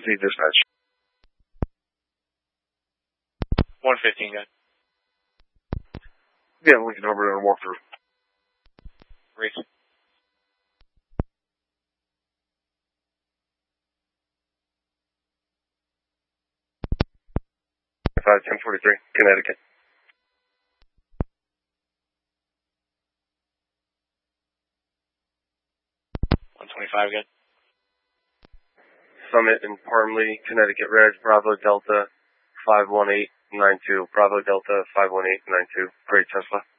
See dispatch. 115, guy. Yeah, Lincoln Harbor and walk through. Reach. 1043, Connecticut. Again. Summit in Parmley, Connecticut, Red, Bravo Delta 51892. Bravo Delta 51892. Great Tesla.